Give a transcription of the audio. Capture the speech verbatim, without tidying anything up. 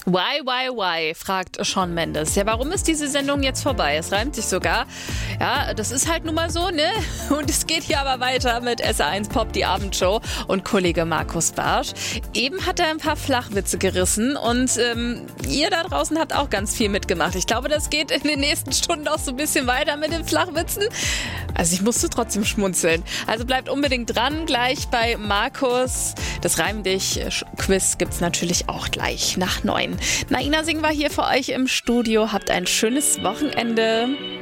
Why, why, why, fragt Shawn Mendes. Ja, warum ist diese Sendung jetzt vorbei? Es reimt sich sogar. Ja, das ist halt nun mal so, ne? Und es geht hier aber weiter mit S R eins Pop, die Abendshow und Kollege Markus Barsch. Eben hat er ein paar Flachwitze gerissen und ähm, ihr da draußen habt auch ganz viel mitgemacht. Ich glaube, das geht in den nächsten Stunden auch so ein bisschen weiter mit den Flachwitzen. Also ich musste trotzdem schmunzeln. Also bleibt unbedingt dran, gleich bei Markus. Das Reim dich Quiz gibt's natürlich auch gleich nach neun. Naina Singh war hier für euch im Studio. Habt ein schönes Wochenende.